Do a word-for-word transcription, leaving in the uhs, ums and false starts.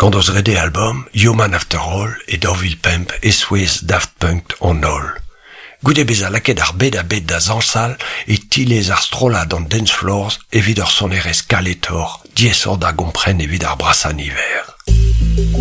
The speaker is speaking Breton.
Quand os rede album, Human After All et Dorville Pemp et Swiss Daft Punk on all. Goude bez a laket ar bed a bed da zansal et tilez ar strola dans dance floors evit ur sonerez kaletor, diesor da gompren evit ar brasan hiver.